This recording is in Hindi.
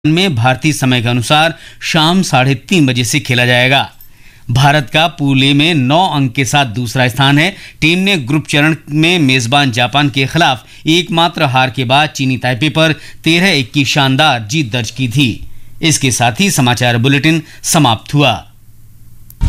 में भारतीय समय के अनुसार शाम 3:30 बजे से खेला जाएगा। भारत का पूल ए में 9 अंक के साथ दूसरा स्थान है। टीम ने ग्रुप चरण में मेजबान जापान के खिलाफ एकमात्र हार के बाद चीनी ताइपे पर 13-1 की शानदार जीत दर्ज की थी। इसके साथ ही समाचार बुलेटिन समाप्त हुआ।